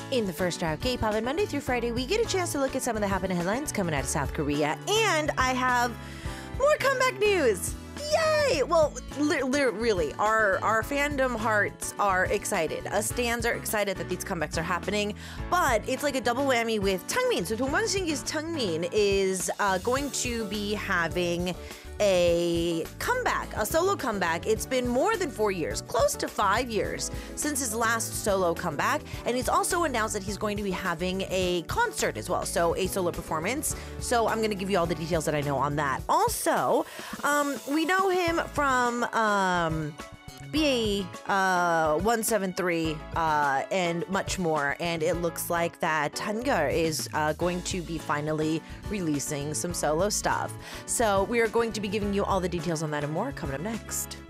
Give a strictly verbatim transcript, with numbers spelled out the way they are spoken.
In the first hour of K-pop, and Monday through Friday, we get a chance to look at some of the happening headlines coming out of South Korea, and I have more comeback news. Yay! Well, li- li- really, our our fandom hearts are excited. Us stans are excited that these comebacks are happening, but it's like a double whammy with Changmin. So 동방신기's Changmin is uh, going to be having a comeback, a solo comeback. It's been more than four years, close to five years since his last solo comeback. And he's also announced that he's going to be having a concert as well, so a solo performance. So I'm going to give you all the details that I know on that. Also, um, we know him from um, B A uh, one seventy-three uh, and much more. And it looks like that Hangeul is uh, going to be finally releasing some solo stuff. So we are going to be giving you all the details on that and more coming up next.